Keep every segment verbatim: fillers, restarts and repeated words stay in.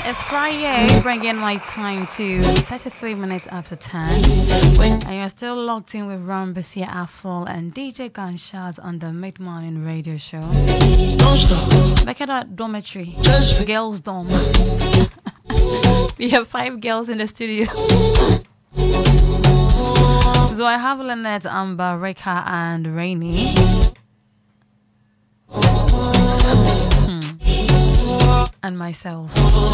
It's Friday, bringing my time to thirty-three minutes after ten. And you're still locked in with Ron Bessia Affle and D J Gunshots on the Mid-Morning Radio Show. Don't stop. Back at that dormitory. Just Girls' dorm. We have five girls in the studio. So I have Lynette, Amber, Reka, and Rainy. And myself.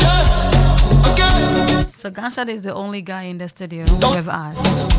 So Gunshot is the only guy in the studio with us.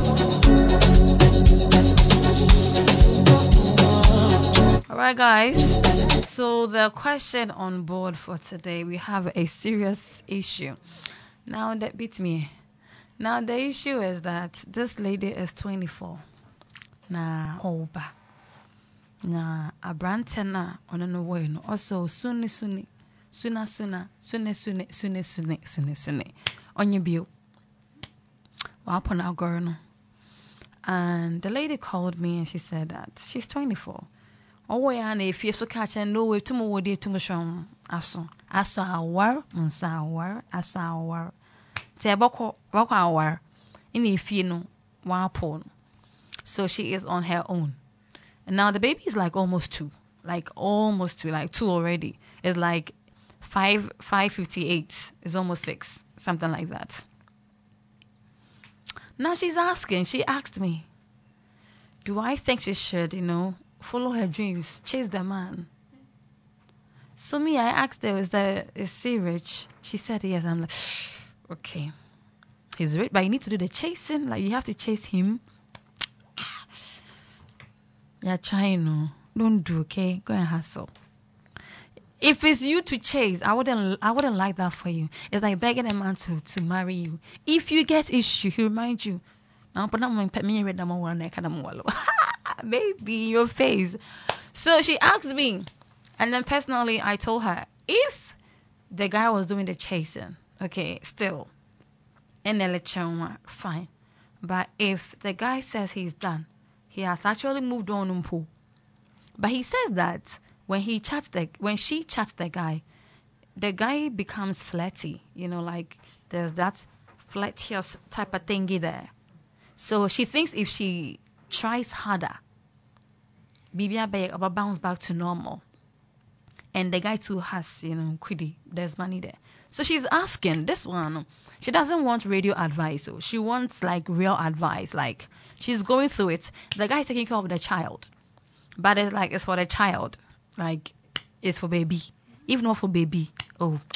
Alright guys, so the question on board for today, we have a serious issue. Now that beats me. Now the issue is that this lady is twenty-four. Nah, hoba. Nah, a brantena on a way. Also, sunni sunni. Suna suna, sune sune, sune sune, sune sune. On your view. Wapon our girl. And the lady called me and she said that she's twenty-four. Oh, yeah, and if you're so catch and no way to more day to much on aso. Aso our, monsa our, aso our. Tabako, rock our. In if you know, wapon. So she is on her own. And now the baby is like almost two. Like almost two, like two already. It's like Five five fifty eight is almost six, something like that. Now she's asking. She asked me, "Do I think she should, you know, follow her dreams, chase the man?" So me, I asked her, "Is that is he rich?" She said yes. I'm like, okay, he's rich, but you need to do the chasing. Like you have to chase him. Yeah, trying, no, don't do. Okay, go and hustle. If it's you to chase, I wouldn't I wouldn't like that for you. It's like begging a man to, to marry you. If you get issue, he'll remind you. Baby, your face. So she asked me, and then personally I told her, if the guy was doing the chasing, okay, still, in the lecture, fine. But if the guy says he's done, he has actually moved on. But he says that When he chats the when she chats the guy, the guy becomes flirty. You know, like there's that flirtious type of thingy there. So she thinks if she tries harder, Bibia Bay will bounce back to normal. And the guy too has, you know, quiddy. There's money there. So she's asking this one. She doesn't want radio advice. So she wants like real advice. Like she's going through it. The guy's taking care of the child, but it's like it's for the child. Like, it's for baby. If not for baby, oh,